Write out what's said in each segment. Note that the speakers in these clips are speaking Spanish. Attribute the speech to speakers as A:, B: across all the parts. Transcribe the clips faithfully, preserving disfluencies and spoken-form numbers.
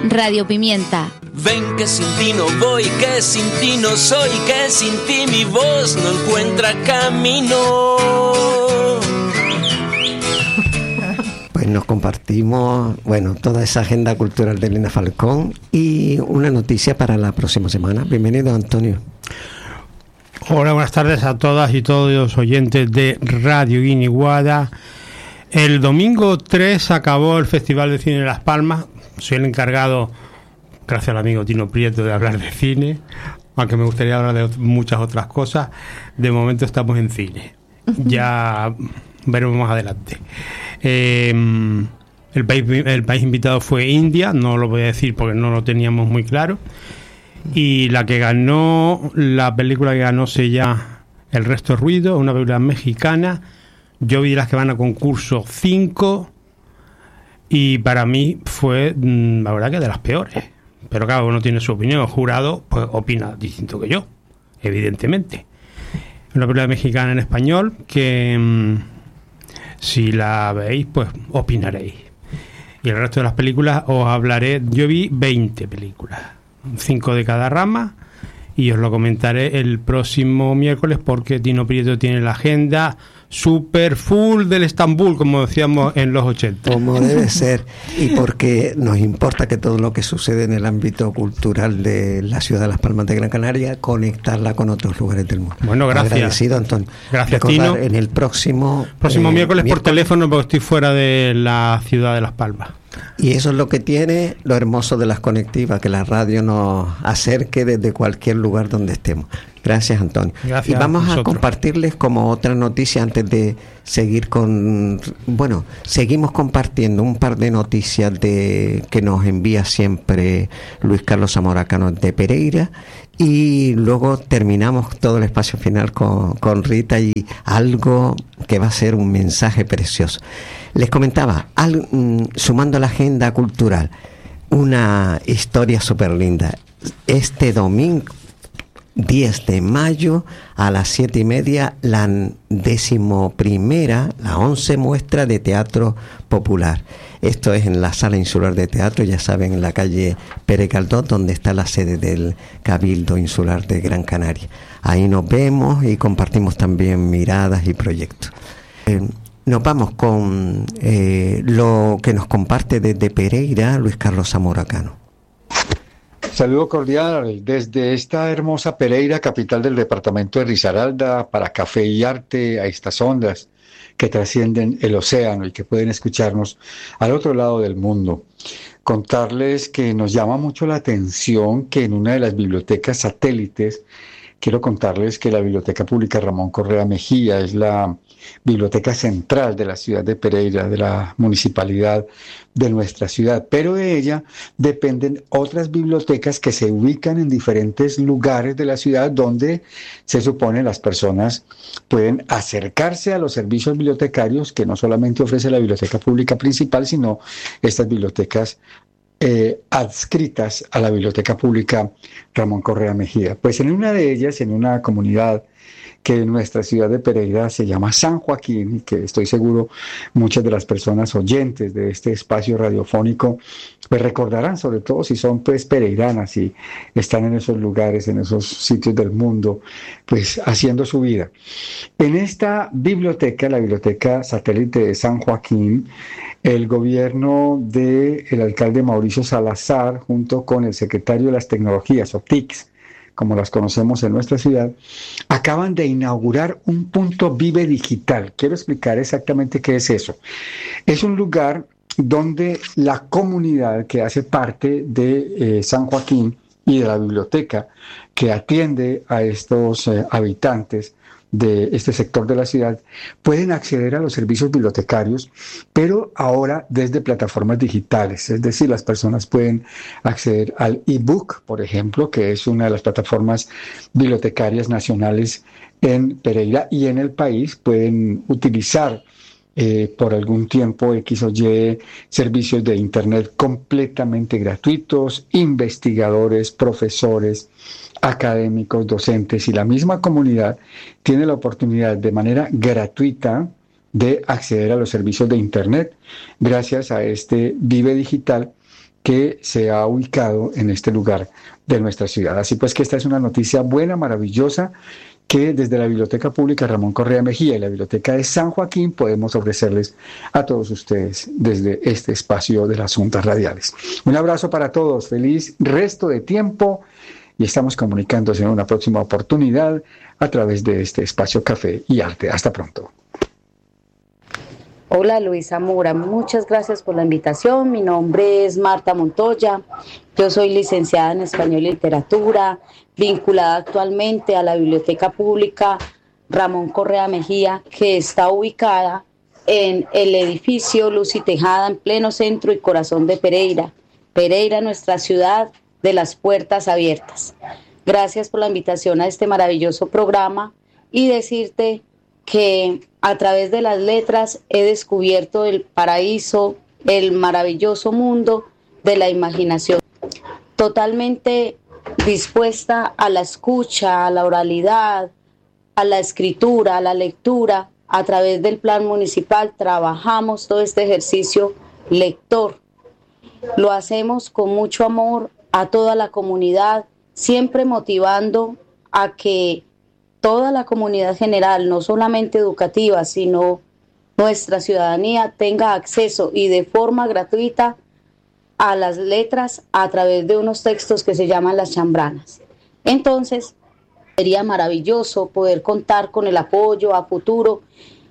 A: Radio Pimienta.
B: Ven que sin ti no voy, que sin ti no soy, que sin ti mi voz no encuentra camino.
C: Pues nos compartimos, bueno, toda esa agenda cultural de Elena Falcón y una noticia para la próxima semana. Bienvenido, Antonio.
D: Hola, buenas tardes a todas y todos los oyentes de Radio Guiniguada. El domingo tres acabó el Festival de Cine de Las Palmas. Soy el encargado, gracias al amigo Tino Prieto, de hablar de cine, aunque me gustaría hablar de muchas otras cosas. De momento estamos en cine. Ya veremos más adelante. Eh, el país, el país invitado fue India, no lo voy a decir porque no lo teníamos muy claro. Y la que ganó, la película que ganó se llama El resto es ruido, una película mexicana. Yo vi las que van a concurso cinco y para mí fue, la verdad, que de las peores. Pero claro, uno tiene su opinión. El jurado pues opina distinto que yo, evidentemente. Una película mexicana en español que mmm, si la veis pues opinaréis. Y el resto de las películas os hablaré. Yo vi veinte películas, cinco de cada rama, y os lo comentaré el próximo miércoles porque Tino Prieto tiene la agenda super full del Estambul, como decíamos en los ochenta.
C: Como debe ser, y porque nos importa que todo lo que sucede en el ámbito cultural de la ciudad de Las Palmas de Gran Canaria, conectarla con otros lugares del mundo.
D: Bueno, gracias.
C: Agradecido, Antonio.
D: Gracias,
C: Recordar,
D: Tino.
C: En el próximo...
D: Próximo
C: eh,
D: miércoles,
C: miércoles
D: por teléfono, porque estoy fuera de la ciudad de Las Palmas.
C: Y eso es lo que tiene lo hermoso de las conectivas, que la radio nos acerque desde cualquier lugar donde estemos. Gracias, Antonio.
D: Gracias.
C: Y vamos a,
D: nosotros.
C: compartirles como otra noticia antes de seguir con... Bueno, seguimos compartiendo un par de noticias de que nos envía siempre Luis Carlos Zamora Cano de Pereira, y luego terminamos todo el espacio final con, con Rita y algo que va a ser un mensaje precioso. Les comentaba, al, mm, sumando a la agenda cultural, una historia súper linda. Este domingo diez de mayo a las siete y media, la decimoprimera, la once muestra de teatro popular. Esto es en la Sala Insular de Teatro, ya saben, en la calle Pérez Galdós, donde está la sede del Cabildo Insular de Gran Canaria. Ahí nos vemos y compartimos también miradas y proyectos. Eh, nos vamos con eh, lo que nos comparte desde Pereira Luis Carlos Zamora Cano.
E: Saludo cordial desde esta hermosa Pereira, capital del departamento de Risaralda, para Café y Arte, a estas ondas que trascienden el océano y que pueden escucharnos al otro lado del mundo. Contarles que nos llama mucho la atención que en una de las bibliotecas satélites, quiero contarles que la Biblioteca Pública Ramón Correa Mejía es la biblioteca central de la ciudad de Pereira, de la municipalidad de nuestra ciudad, pero de ella dependen otras bibliotecas que se ubican en diferentes lugares de la ciudad donde se supone las personas pueden acercarse a los servicios bibliotecarios que no solamente ofrece la biblioteca pública principal, sino estas bibliotecas Eh, adscritas a la Biblioteca Pública Ramón Correa Mejía. Pues en una de ellas, en una comunidad que en nuestra ciudad de Pereira se llama San Joaquín, y que estoy seguro muchas de las personas oyentes de este espacio radiofónico pues recordarán, sobre todo si son pues pereiranas y están en esos lugares, en esos sitios del mundo, pues haciendo su vida. En esta biblioteca, la Biblioteca Satélite de San Joaquín, el gobierno del alcalde Mauricio Salazar, junto con el secretario de las Tecnologías, o T I C S, como las conocemos en nuestra ciudad, acaban de inaugurar un punto Vive Digital. Quiero explicar exactamente qué es eso. Es un lugar donde la comunidad que hace parte de eh, San Joaquín y de la biblioteca que atiende a estos eh, habitantes de este sector de la ciudad pueden acceder a los servicios bibliotecarios, pero ahora desde plataformas digitales, es decir, las personas pueden acceder al ebook, por ejemplo, que es una de las plataformas bibliotecarias nacionales en Pereira y en el país. Pueden utilizar eh, por algún tiempo X o Y servicios de internet completamente gratuitos, investigadores, profesores, académicos, docentes y la misma comunidad tiene la oportunidad de manera gratuita de acceder a los servicios de internet gracias a este Vive Digital, que se ha ubicado en este lugar de nuestra ciudad. Así pues que esta es una noticia buena, maravillosa, que desde la Biblioteca Pública Ramón Correa Mejía y la Biblioteca de San Joaquín podemos ofrecerles a todos ustedes desde este espacio de las ondas radiales. Un abrazo para todos, feliz resto de tiempo y estamos comunicándonos en una próxima oportunidad a través de este espacio Café y Arte. Hasta pronto.
A: Hola Luisa Mora, muchas gracias por la invitación. Mi nombre es Marta Montoya, yo soy licenciada en Español y Literatura, vinculada actualmente a la Biblioteca Pública Ramón Correa Mejía, que está ubicada en el edificio Luz y Tejada, en pleno centro y corazón de Pereira. Pereira, nuestra ciudad de las puertas abiertas. Gracias por la invitación a este maravilloso programa y decirte que a través de las letras he descubierto el paraíso, el maravilloso mundo de la imaginación. Totalmente dispuesta a la escucha, a la oralidad, a la escritura, a la lectura. A través del plan municipal trabajamos todo este ejercicio lector. Lo hacemos con mucho amor a toda la comunidad, siempre motivando a que toda la comunidad general, no solamente educativa, sino nuestra ciudadanía, tenga acceso y de forma gratuita a las letras a través de unos textos que se llaman las chambranas. Entonces, sería maravilloso poder contar con el apoyo a futuro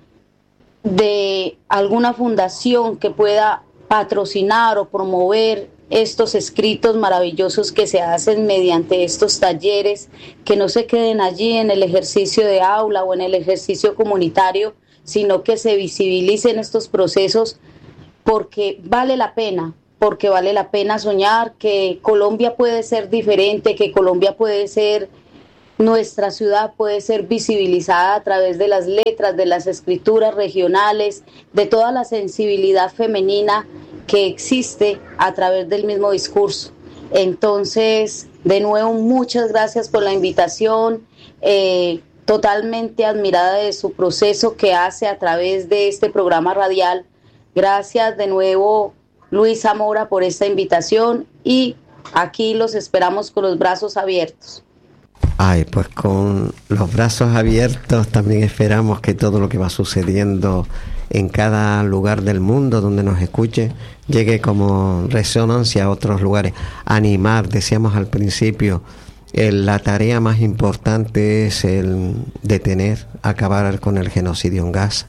A: de alguna fundación que pueda patrocinar o promover estos escritos maravillosos que se hacen mediante estos talleres, que no se queden allí en el ejercicio de aula o en el ejercicio comunitario, sino que se visibilicen estos procesos, porque vale la pena, porque vale la pena soñar que Colombia puede ser diferente, que Colombia puede ser, nuestra ciudad puede ser visibilizada a través de las letras, de las escrituras regionales, de toda la sensibilidad femenina que existe a través del mismo discurso. Entonces, de nuevo, muchas gracias por la invitación, eh, totalmente admirada de su proceso que hace a través de este programa radial. Gracias de nuevo, Luis Zamora, por esta invitación y aquí los esperamos con los brazos abiertos.
C: Ay, pues con los brazos abiertos también esperamos que todo lo que va sucediendo en cada lugar del mundo donde nos escuche llegue como resonancia a otros lugares. Animar, decíamos al principio, el, la tarea más importante es el detener, acabar con el genocidio en Gaza.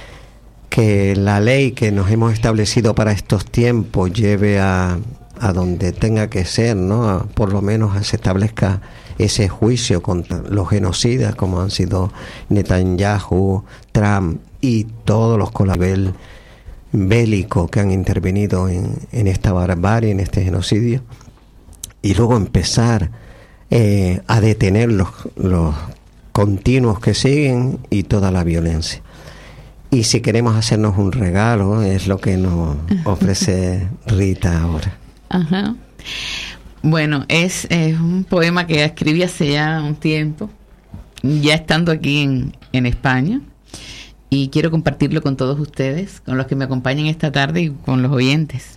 C: Que la ley que nos hemos establecido para estos tiempos lleve a, a donde tenga que ser, ¿no? A, por lo menos se establezca ese juicio contra los genocidas como han sido Netanyahu, Trump y todos los con nivel bélico que han intervenido en, en esta barbarie, en este genocidio, y luego empezar eh, a detener los, los continuos que siguen y toda la violencia. Y si queremos hacernos un regalo, es lo que nos ofrece Rita ahora.
F: Ajá. Bueno, es, es un poema que escribí hace ya un tiempo, ya estando aquí en, en España, y quiero compartirlo con todos ustedes, con los que me acompañan esta tarde y con los oyentes.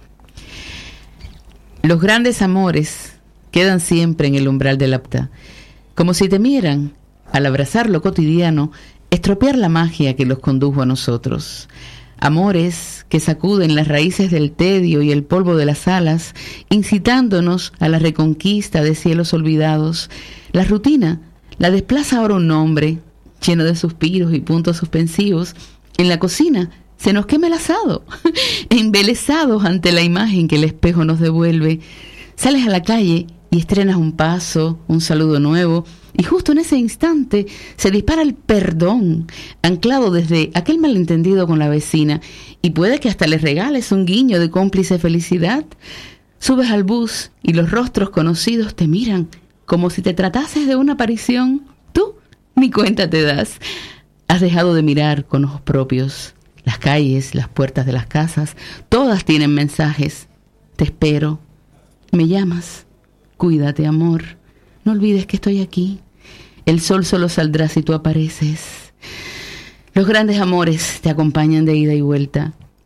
F: Los grandes amores quedan siempre en el umbral del apta, como si temieran, al abrazar lo cotidiano, estropear la magia que los condujo a nosotros. Amores que sacuden las raíces del tedio y el polvo de las alas, incitándonos a la reconquista de cielos olvidados. La rutina la desplaza ahora un nombre, lleno de suspiros y puntos suspensivos. En la cocina se nos quema el asado, embelesados ante la imagen que el espejo nos devuelve. Sales a la calle y estrenas un paso, un saludo nuevo, y justo en ese instante se dispara el perdón, anclado desde aquel malentendido con la vecina, y puede que hasta le regales un guiño de cómplice felicidad. Subes al bus y los rostros conocidos te miran como si te tratases de una aparición. Tú ni cuenta te das. Has dejado de mirar con ojos propios. Las calles, las puertas de las casas, todas tienen mensajes. Te espero. Me llamas. Cuídate, amor. No olvides que estoy aquí. El sol solo saldrá si tú apareces. Los grandes amores te acompañan de ida y vuelta.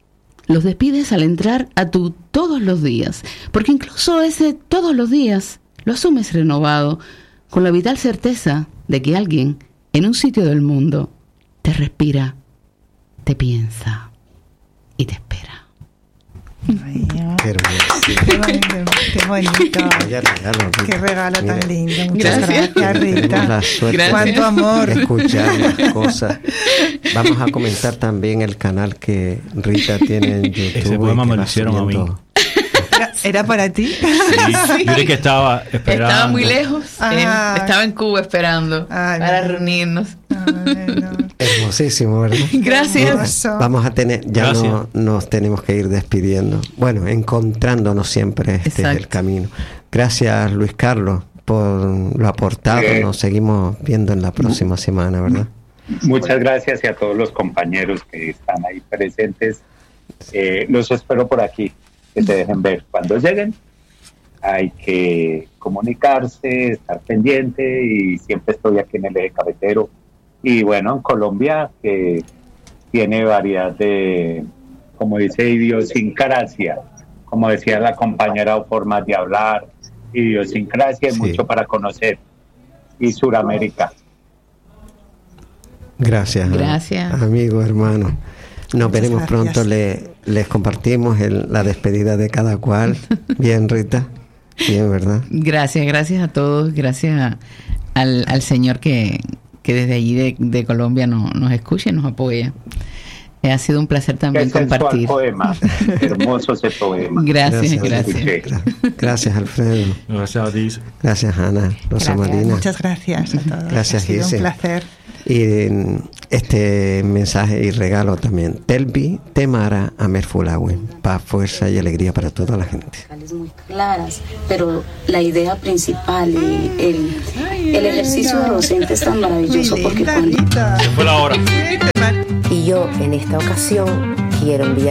F: los despides al entrar a tu todos los días, porque incluso ese todos los días lo asumes renovado, con la vital certeza de que alguien en un sitio del mundo te respira, te piensa y te espera.
G: Ay, oh.
C: Qué hermoso.
G: Qué bonito, qué bonito.
C: Vaya regalo, Rita.
G: Qué regalo
C: Mira,
G: tan lindo. Muchas
F: Gracias.
G: gracias,
C: tenemos la
G: Rita.
C: suerte
F: Gracias.
G: Cuánto amor.
C: de escuchar las cosas. Vamos a comentar también el canal que Rita tiene en YouTube.
H: Ese poema
C: y que
H: me lo
C: va
H: hicieron a mí.
C: subiendo.
G: ¿Era, era para ti?
H: Sí, yo creí que estaba esperando.
F: Estaba muy lejos,
G: Ah.
F: en- estaba en Cuba esperando
G: Ay,
F: para
G: no.
F: reunirnos.
G: Ay, no.
C: Hermosísimo, ¿verdad?
F: Gracias.
G: Hermoso.
C: Vamos a tener, ya
H: Gracias.
C: no nos tenemos que ir despidiendo. Bueno, encontrándonos siempre, este es
F: Exacto.
C: el camino. Gracias, Luis Carlos, por lo aportado.
I: Eh,
C: Nos seguimos viendo en la próxima semana, ¿verdad?
I: Muchas gracias y a todos los compañeros que están ahí presentes. Eh, los espero por aquí, que se dejen ver. Cuando lleguen, hay que comunicarse, estar pendiente y siempre estoy aquí en el eje cafetero. Y bueno, en Colombia, que tiene variedad de, como dice, idiosincrasia, como decía la compañera, o formas de hablar, idiosincrasia, y
C: Sí.
I: mucho para conocer. Y Suramérica.
C: Gracias,
F: Gracias.
C: a- amigo, hermano. Nos
G: Muchas
C: veremos
G: gracias.
C: pronto. Le, les compartimos el- la despedida de cada cual. Bien, Rita. Bien, ¿verdad?
F: Gracias, gracias a todos, gracias a- al, al señor que, que desde allí de, de Colombia no, nos escucha y nos apoya. Eh, ha sido un placer
I: Qué
F: también
I: sensual
F: compartir.
I: poema, hermoso ese poema.
F: Gracias,
C: Gracias.
F: gracias.
C: Gra- Gracias, Alfredo.
H: Gracias a ti.
C: Gracias, Ana. Rosa
G: Gracias,
C: Marina.
G: muchas gracias a todos.
C: Gracias,
G: ha sido
C: Gise.
G: un placer.
C: Y mm, este mensaje y regalo también. Telvi Temara Amerfulawi. Paz, fuerza y alegría para toda la gente.
A: Muy claras, pero la idea principal y el, el ejercicio de docente es tan maravilloso
G: Muy
A: porque
G: linda,
A: cuando
G: Rita.
H: Se fue la hora.
J: Y yo en esta ocasión quiero enviar